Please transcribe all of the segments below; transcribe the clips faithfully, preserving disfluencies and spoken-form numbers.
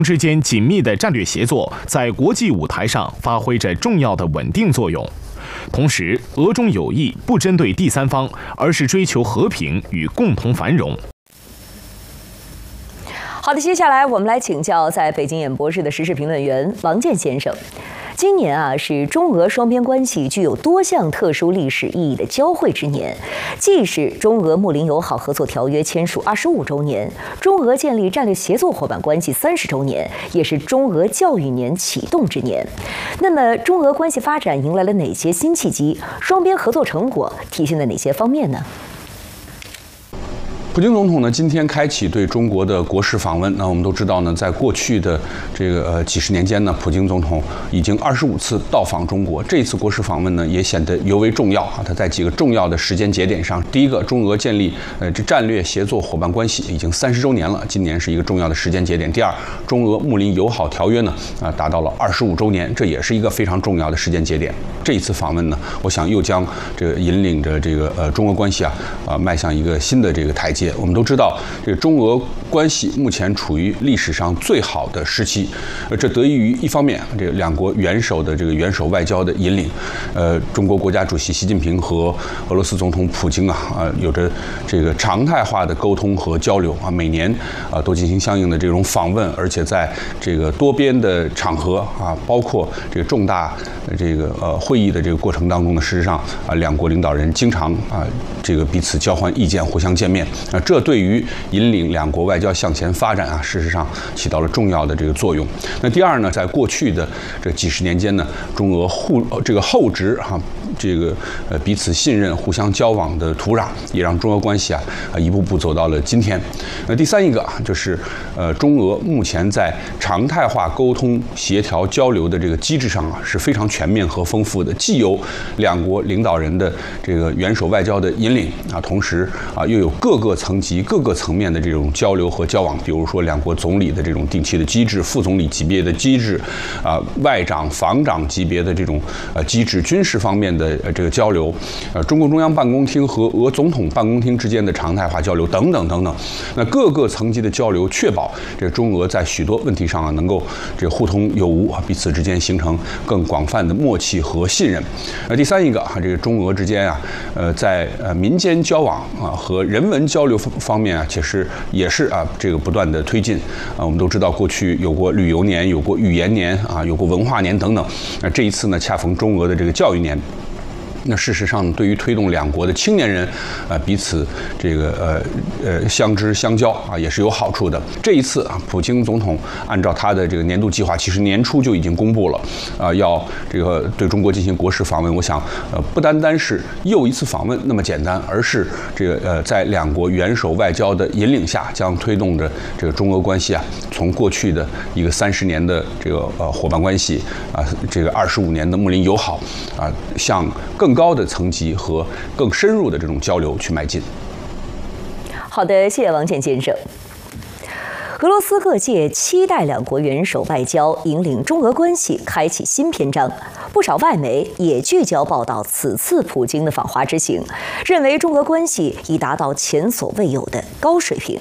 之间紧密的战略协作在国际舞台上发挥着重要的稳定作用。同时，俄中友谊不针对第三方，而是追求和平与共同繁荣。 好的，接下来我们来请教在北京演播室的时事评论员王健先生。今年啊是中俄双边关系具有多项特殊历史意义的交汇之年，既是中俄睦邻友好合作条约签署二十五周年，中俄建立战略协作伙伴关系三十周年，也是中俄教育年启动之年。那么，中俄关系发展迎来了哪些新契机？双边合作成果体现在哪些方面呢？ 普京总统呢，今天开启对中国的国事访问。那我们都知道呢，在过去的这个呃几十年间呢，普京总统已经二十五次到访中国。这一次国事访问呢，也显得尤为重要啊。他在几个重要的时间节点上，第一个，中俄建立呃这战略协作伙伴关系已经三十周年了，今年是一个重要的时间节点。第二，中俄睦邻友好条约呢啊达到了二十五周年，这也是一个非常重要的时间节点。这一次访问呢，我想又将这个引领着这个呃中俄关系啊啊迈向一个新的这个台阶。我们都知道，这个中俄关系目前处于历史上最好的时期，呃，这得益于一方面，这个两国元首的这个元首外交的引领，呃，中国国家主席习近平和俄罗斯总统普京啊，啊，有着这个常态化的沟通和交流啊，每年啊都进行相应的这种访问，而且在这个多边的场合啊，包括这个重大这个呃会议的这个过程当中呢，事实上啊，两国领导人经常啊这个彼此交换意见，互相见面啊，这对于引领两国外交向前发展啊，事实上起到了重要的这个作用。那第二呢，在过去的这几十年间呢，中俄互这个厚植哈、啊，这个呃彼此信任、互相交往的土壤，也让中俄关系啊啊一步步走到了今天。那第三一个就是呃中俄目前在常态化沟通、协调、交流的这个机制上啊是非常全面和丰富的，既有两国领导人的这个元首外交的引领啊，同时啊又有各个层级、各个层面的这种交流和交往，比如说两国总理的这种定期的机制、副总理级别的机制，啊，外长、防长级别的这种呃机制，军事方面的呃这个交流，呃，中共中央办公厅和俄总统办公厅之间的常态化交流等等等等。那各个层级的交流，确保这个中俄在许多问题上啊能够这个互通有无啊，彼此之间形成更广泛的默契和信任。那第三一个啊，这个中俄之间啊，呃，在呃民间交往啊和人文交流方面啊，其实也是啊这个不断的推进啊。我们都知道，过去有过旅游年，有过语言年啊，有过文化年等等。那这一次呢，恰逢中俄的这个教育年。那事实上，对于推动两国的青年人，呃，彼此这个呃呃相知相交啊，也是有好处的。这一次啊，普京总统按照他的这个年度计划，其实年初就已经公布了，啊，要这个对中国进行国事访问。我想，呃，不单单是又一次访问那么简单，而是这个呃，在两国元首外交的引领下，将推动着这个中俄关系啊，从过去的一个三十年的这个呃伙伴关系啊，这个二十五年的睦邻友好啊，向更更高的层级和更深入的这种交流去迈进。 好的，谢谢王健先生。俄罗斯各界期待两国元首外交引领中俄关系开启新篇章，不少外媒也聚焦报道此次普京的访华之行，认为中俄关系已达到前所未有的高水平。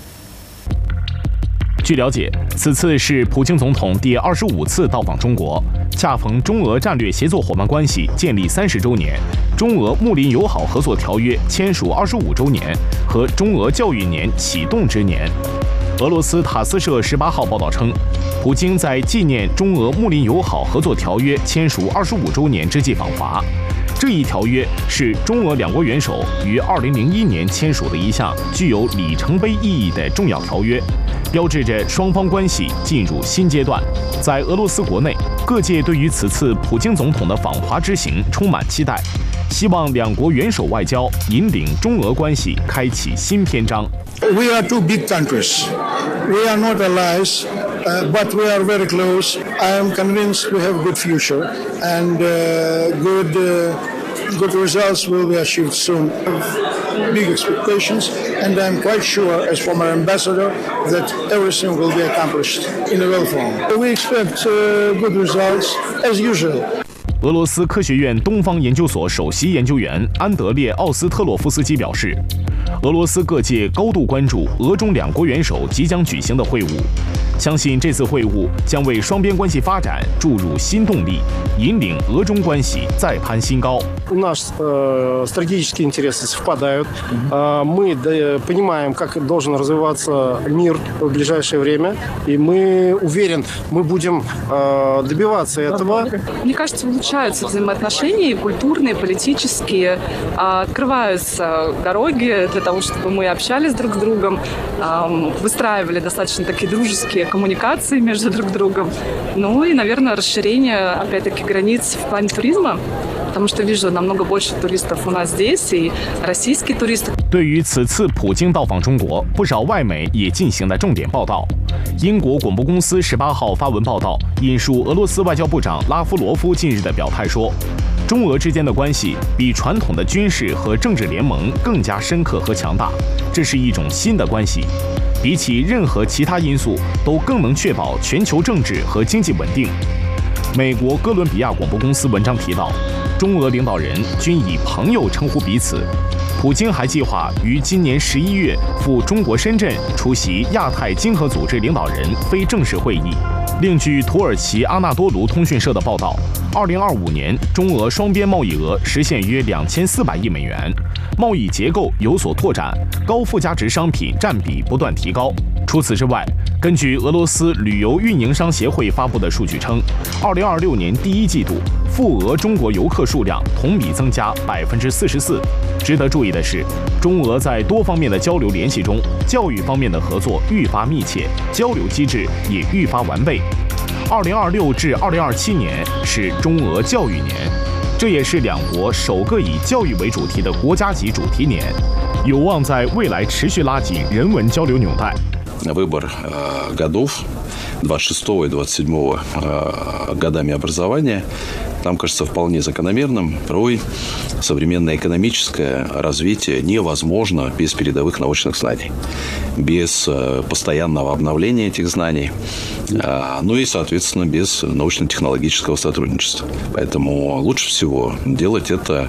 据了解，此次是普京总统第二十五次到访中国，恰逢中俄战略协作伙伴关系建立三十周年、中俄睦邻友好合作条约签署二十五周年和中俄教育年启动之年。俄罗斯塔斯社十八号报道称，普京在纪念中俄睦邻友好合作条约签署二十五周年之际访华。这一条约是中俄两国元首于二零零一年签署的一项具有里程碑意义的重要条约，标志着双方关系进入新阶段。在俄罗斯国内，各界对于此次普京总统的访华之行充满期待，希望两国元首外交引领中俄关系开启新篇章。 We are two big countries. We are not allies, uh, but we are very close. I am convinced we have a good future and uh, good, uh, good results will be achieved soon. Big expectations, and I'm quite sure, as former ambassador, that everything will be accomplished in a well form. We expect uh, good results as usual. 俄罗斯科学院东方研究所首席研究员安德烈·奥斯特洛夫斯基表示，俄罗斯各界高度关注俄中两国元首即将举行的会晤， 相信这次会晤将为双边关系发展注入新动力，引领俄中关系再攀新高。 Наши э, стратегические интересы совпадают. Э, мы да, понимаем, как должен развиваться мир в ближайшее время, и мы уверен, мы будем э, добиваться этого. Мне кажется, улучшаются взаимоотношения, культурные, политические, открываются дороги для того, чтобы мы общались друг с другом, выстраивали достаточно такие дружеские коммуникации между друг другом. Ну и, наверное, расширение, опять-таки, границ в плане туризма, потому что вижу намного больше туристов у нас здесь, и российские туристы. 对于此次普京到访中国，不少外媒也进行了重点报道。英国广播公司十八号发文报道，引述俄罗斯外交部长拉夫罗夫近日的表态说，中俄之间的关系比传统的军事和政治联盟更加深刻和强大，这是一种新的关系，比起任何其他因素都更能确保全球政治和经济稳定。美国哥伦比亚广播公司文章提到，中俄领导人均以朋友称呼彼此。普京还计划于今年十一月赴中国深圳出席亚太经合组织领导人非正式会议。另据土耳其阿纳多卢通讯社的报道，二零二五年中俄双边贸易额实现约两千四百亿美元，贸易结构有所拓展，高附加值商品占比不断提高。除此之外，根据俄罗斯旅游运营商协会发布的数据称，二零二六年第一季度赴俄中国游客数量同比增加百分之四十四。值得注意的是，中俄在多方面的交流联系中，教育方面的合作愈发密切，交流机制也愈发完备。二零二六至二零二七年是中俄教育年，这也是两国首个以教育为主题的国家级主题年，有望在未来持续拉紧人文交流纽带。 Выбор э, годов двадцать шестого и двадцать седьмого э, годами образования нам кажется вполне закономерным. Порой современное экономическое развитие невозможно без передовых научных знаний, без э, постоянного обновления этих знаний, э, ну и, соответственно, без научно-технологического сотрудничества. Поэтому лучше всего делать это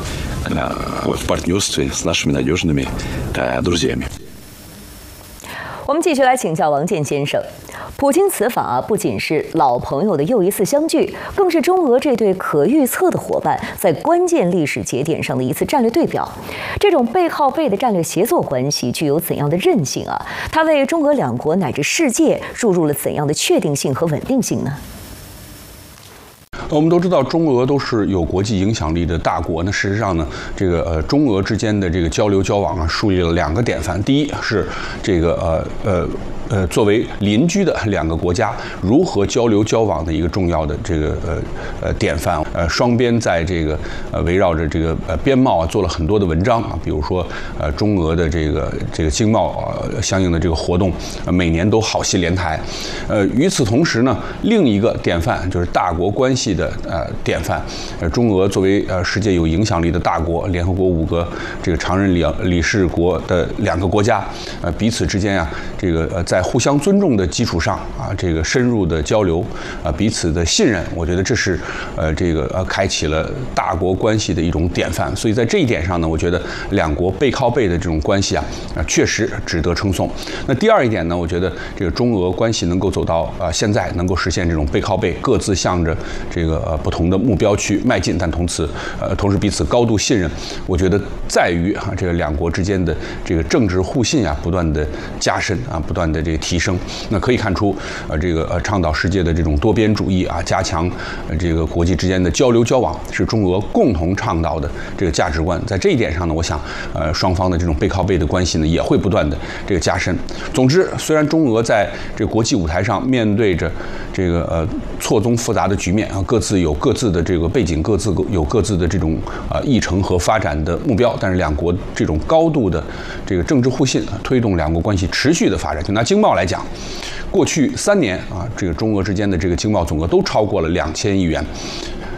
э, в партнерстве с нашими надежными э, друзьями. 我们继续来请教王健先生，普京此访啊，不仅是老朋友的又一次相聚，更是中俄这对可预测的伙伴在关键历史节点上的一次战略对表。这种背靠背的战略协作关系具有怎样的韧性啊？它为中俄两国乃至世界注入了怎样的确定性和稳定性呢？ 我们都知道，中俄都是有国际影响力的大国。那事实上呢，这个呃，中俄之间的这个交流交往啊，树立了两个典范。第一是这个呃呃。呃，作为邻居的两个国家如何交流交往的一个重要的这个呃呃典范，呃，双边在这个呃围绕着这个呃边贸啊做了很多的文章啊，比如说呃中俄的这个这个经贸呃相应的这个活动，呃、每年都好戏连台。呃，与此同时呢，另一个典范就是大国关系的呃典范。呃，中俄作为呃世界有影响力的大国，联合国五个这个常任理理事国的两个国家，呃，彼此之间啊，这个呃在互相尊重的基础上啊，这个深入的交流啊，彼此的信任，我觉得这是呃这个呃开启了大国关系的一种典范。所以在这一点上呢，我觉得两国背靠背的这种关系啊，啊确实值得称颂。那第二一点呢，我觉得这个中俄关系能够走到啊现在能够实现这种背靠背，各自向着这个呃不同的目标去迈进，但同时呃同时彼此高度信任，我觉得在于啊这个两国之间的这个政治互信啊不断的加深啊，不断的这个提升。那可以看出，呃，这个呃倡导世界的这种多边主义啊，加强呃这个国际之间的交流交往，是中俄共同倡导的这个价值观。在这一点上呢，我想，呃，双方的这种背靠背的关系呢，也会不断的这个加深。总之，虽然中俄在这个国际舞台上面对着这个呃错综复杂的局面啊，各自有各自的这个背景，各自有各自的这种啊、呃、议程和发展的目标，但是两国这种高度的这个政治互信，推动两国关系持续的发展。就拿经贸来讲，过去三年啊，这个中俄之间的这个经贸总额都超过了两千亿元。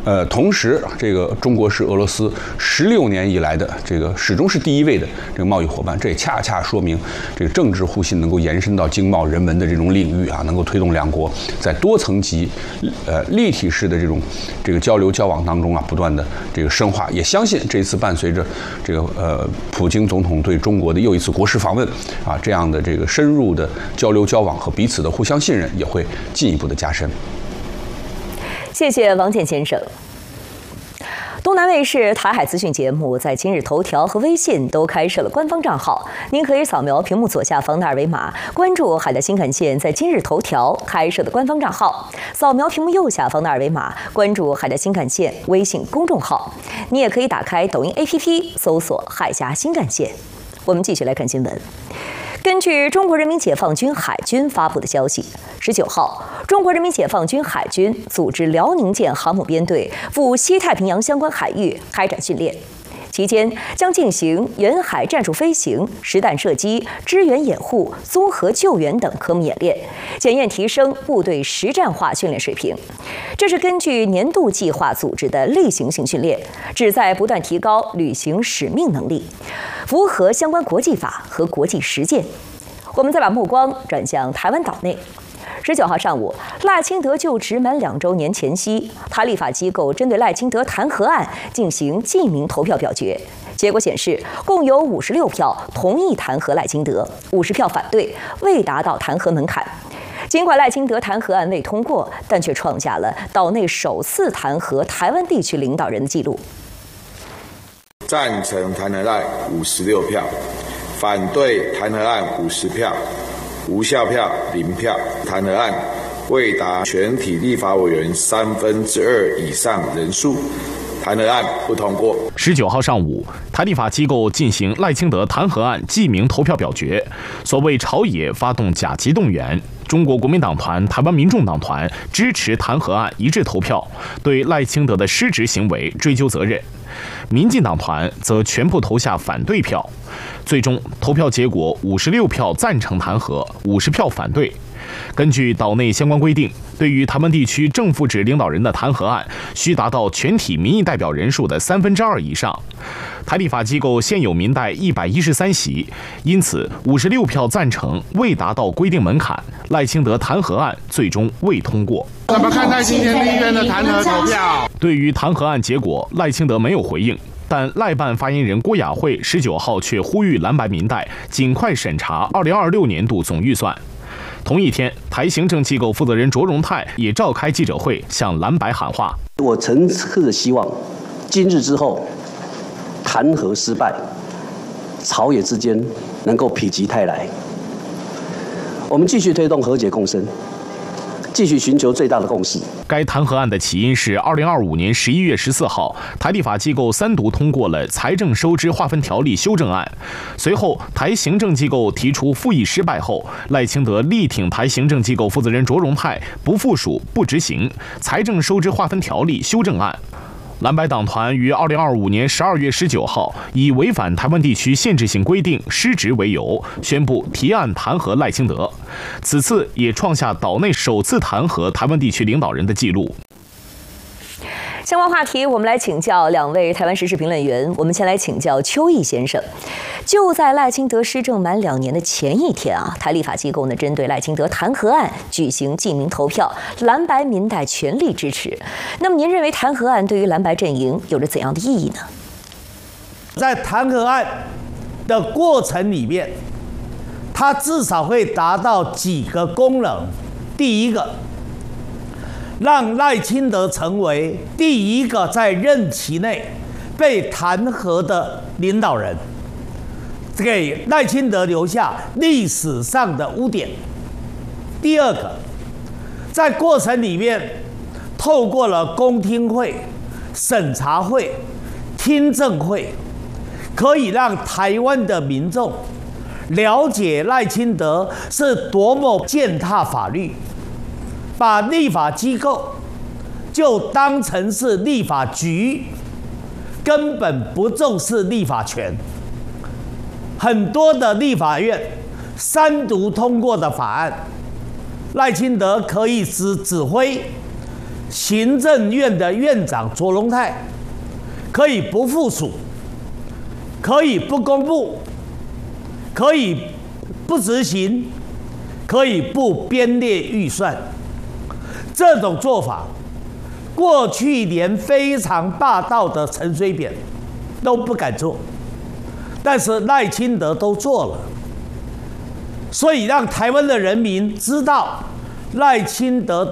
呃，同时，这个中国是俄罗斯十六年以来的这个始终是第一位的这个贸易伙伴，这也恰恰说明这个政治互信能够延伸到经贸、人文的这种领域啊，能够推动两国在多层级、呃立体式的这种这个交流交往当中啊，不断的这个深化。也相信这一次伴随着这个呃普京总统对中国的又一次国事访问啊，这样的这个深入的交流交往和彼此的互相信任也会进一步的加深。 谢谢王健先生。东南卫视台海资讯节目在今日头条和微信都开设了官方账号，您可以扫描屏幕左下方的二维码，关注海峡新干线在今日头条开设的官方账号；扫描屏幕右下方的二维码，关注海峡新干线微信公众号。你也可以打开抖音 A P P 搜索海峡新干线。我们继续来看新闻。根据中国人民解放军海军发布的消息，十九号，中国人民解放军海军组织辽宁舰航母编队赴西太平洋相关海域开展训练，期间将进行远海战术飞行、实弹射击、支援掩护、综合救援等科目演练，检验提升部队实战化训练水平。这是根据年度计划组织的例行性训练，旨在不断提高履行使命能力，符合相关国际法和国际实践。我们再把目光转向台湾岛内。十九号上午，赖清德就职满两周年前夕，台立法机构针对赖清德弹劾案进行记名投票表决。结果显示，共有五十六票同意弹劾赖清德，五十票反对，未达到弹劾门槛。尽管赖清德弹劾案未通过，但却创下了岛内首次弹劾台湾地区领导人的记录。 赞成弹劾案五十六票，反对弹劾案五十票，无效票零票。弹劾案未达全体立法委员三分之二以上人数，弹劾案不通过。 十九号上午，台立法机构进行赖清德弹劾案记名投票表决。所谓朝野发动甲级动员，中国国民党团、台湾民众党团支持弹劾案一致投票，对赖清德的失职行为追究责任。民进党团则全部投下反对票，最终投票结果五十六票赞成弹劾，五十票反对。根据岛内相关规定，对于台湾地区正副职领导人的弹劾案，需达到全体民意代表人数的三分之二以上。台立法机构现有民代一百一十三席，因此五十六票赞成，未达到规定门槛，赖清德弹劾案最终未通过。 怎么看待今天立院的弹劾投票？ 对于弹劾案结果，赖清德没有回应。但赖办发言人郭雅慧十九号却呼吁蓝白民代尽快审查二零二六年度总预算。同一天，台行政机构负责人卓荣泰也召开记者会，向蓝白喊话： 我诚挚的希望，今日之后，弹劾失败，朝野之间能够否极泰来。我们继续推动和解共生，继续寻求最大的共识。 该弹劾案的起因是二零二五年十一月十四号，台立法机构三读通过了财政收支划分条例修正案。随后，台行政机构提出复议失败后，赖清德力挺台行政机构负责人卓荣泰不附属、不执行财政收支划分条例修正案。蓝白党团于二零二五年十二月十九号以违反台湾地区限制性规定失职为由，宣布提案弹劾赖清德。此次也创下岛内首次弹劾台湾地区领导人的记录。 相关话题，我们来请教两位台湾时事评论员。我们先来请教邱毅先生。就在赖清德施政满两年的前一天啊，台立法机构呢针对赖清德弹劾案举行记名投票，蓝白民代全力支持。那么您认为弹劾案对于蓝白阵营有着怎样的意义呢？ 在弹劾案的过程里面，它至少会达到几个功能。第一个，让赖清德成为第一个在任期内被弹劾的领导人，给赖清德留下历史上的污点。第二个，在过程里面，透过了公听会、审查会、听证会，可以让台湾的民众了解赖清德是多么践踏法律，把立法机构就当成是立法局，根本不重视立法权。很多的立法院三读通过的法案，赖清德可以指指挥行政院的院长卓荣泰可以不附属，可以不公布，可以不执行，可以不编列预算。这种做法，过去连非常霸道的陈水扁都不敢做，但是赖清德都做了，所以让台湾的人民知道赖清德